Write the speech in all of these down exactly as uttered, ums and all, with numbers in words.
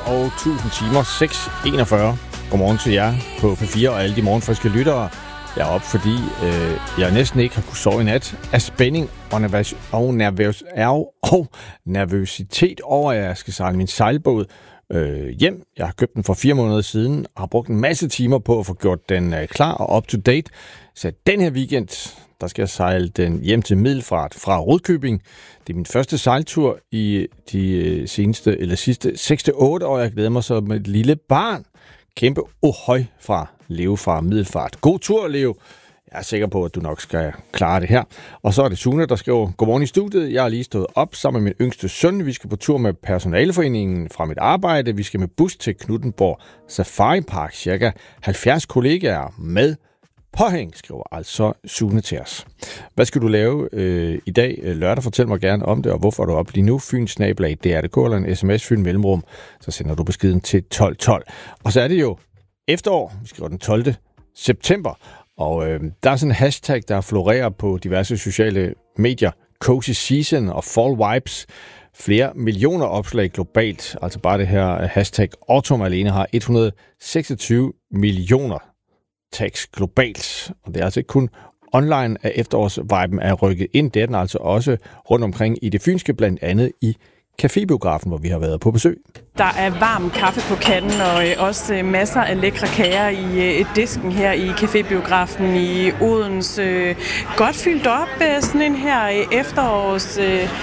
og tusind timer, seks enogfyrre. Godmorgen til jer på P fire og alle de morgenfriske lyttere. Jeg er op, fordi øh, jeg næsten ikke har kunnet sove i nat af spænding og, nervøs, og, nervøs, og nervøsitet over, at jeg skal sejle min sejlbåd øh, hjem. Jeg har købt den for fire måneder siden og har brugt en masse timer på at få gjort den øh, klar og up to date. Så den her weekend, der skal jeg sejle den hjem til Middelfart fra Rudkøbing. Det er min første sejltur i de seneste, eller sidste seks til otte år. Jeg glæder mig så med et lille barn. Kæmpe ohøj fra Leo fra Middelfart. God tur, Leo. Jeg er sikker på, at du nok skal klare det her. Og så er det Sune, der skriver, godmorgen i studiet. Jeg har lige stået op sammen med min yngste søn. Vi skal på tur med personaleforeningen fra mit arbejde. Vi skal med bus til Knuthenborg Safari Park. Cirka halvfjerds kollegaer med påhæng, skriver altså Sune til os. Hvad skal du lave øh, i dag lørdag? Fortæl mig gerne om det, og hvorfor er du op lige nu? Fyn snabel-a D R punktum d k eller en sms Fyn mellemrum. Så sender du beskeden til tolv tolv. Og så er det jo efterår. Vi skriver den tolvte september. Og øh, der er sådan en hashtag, der florerer på diverse sociale medier. Cozy Season og Fall Vibes. Flere millioner opslag globalt. Altså bare det her hashtag Autumn alene har et hundrede og seksogtyve millioner tags globalt. Og det er altså ikke kun online, at efterårsviben er rykket ind. Det er den altså også rundt omkring i det fynske, blandt andet i Cafébiografen, hvor vi har været på besøg. Der er varm kaffe på kanden og også masser af lækre kager i disken her i Cafébiografen i Odense. Godt fyldt op sådan en her efterårs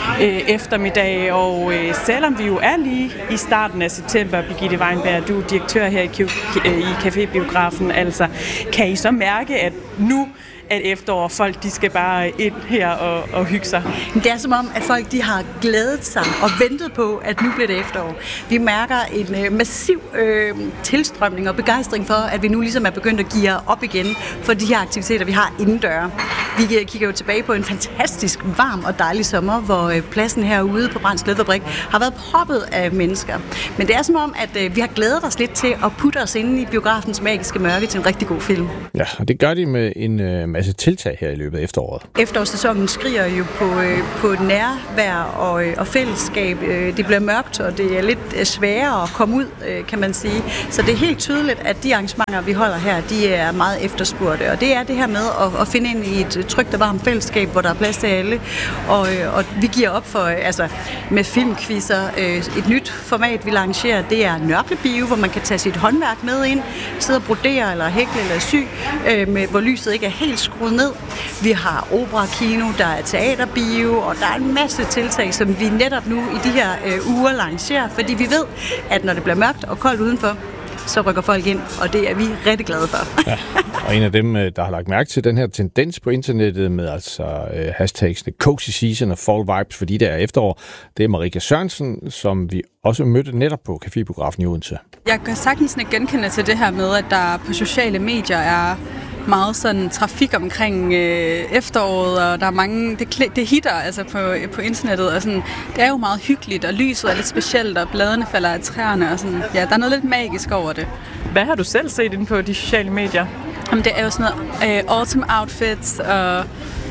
eftermiddag, og selvom vi jo er lige i starten af september, Birgitte Weinberg, du er direktør her i Cafébiografen, altså kan I så mærke, at nu at efterår, folk de skal bare ind her og, og hygge sig? Det er som om, at folk de har glædet sig og ventet på, at nu bliver det efterår. Vi mærker en øh, massiv øh, tilstrømning og begejstring for, at vi nu ligesom er begyndt at geare op igen for de her aktiviteter, vi har indendør. Vi kigger jo tilbage på en fantastisk varm og dejlig sommer, hvor øh, pladsen herude på Brands Læderfabrik har været proppet af mennesker. Men det er som om, at øh, vi har glædet os lidt til at putte os inde i biografens magiske mørke til en rigtig god film. Ja, og det gør de med en øh, masse tiltag her i løbet af efteråret. Efterårssæsonen skriger jo på, øh, på nærvær og, øh, og fællesskab. Det bliver mørkt, og det er lidt sværere at komme ud, øh, kan man sige. Så det er helt tydeligt, at de arrangementer, vi holder her, de er meget efterspurgte. Og det er det her med at, at finde ind i et trygt og varmt fællesskab, hvor der er plads til alle. Og, øh, og vi giver op for, altså med filmquizzer. Øh, et nyt format, vi lancerer, det er Nørklebio, hvor man kan tage sit håndværk med ind, sidde og brodere eller hækle eller sy, øh, med, hvor lyset ikke er helt skruet ned. Vi har opera-kino, der er teaterbio, og der er en masse tiltag, som vi netop nu i de her øh, uger lancerer, fordi vi ved, at når det bliver mørkt og koldt udenfor, så rykker folk ind, og det er vi rigtig glade for. Ja, og en af dem, der har lagt mærke til den her tendens på internettet med altså øh, hashtagsene Cozy Season og Fall Vibes, fordi det er efterår, det er Marika Sørensen, som vi også mødte netop på Cafébiografen i Odense. Jeg kan sagtens ikke genkende til det her med, at der på sociale medier er meget sådan trafik omkring øh, efteråret, og der er mange, det, det hitter altså på, på internettet, og sådan, det er jo meget hyggeligt, og lyset er lidt specielt, og bladene falder af træerne, og sådan, ja, der er noget lidt magisk over det. Hvad har du selv set inde på de sociale medier? Jamen, det er jo sådan noget øh, autumn outfits, og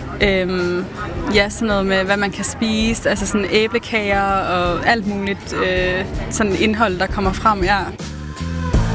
øhm, ja, sådan noget med, hvad man kan spise, altså sådan æblekager, og alt muligt øh, sådan indhold, der kommer frem, ja.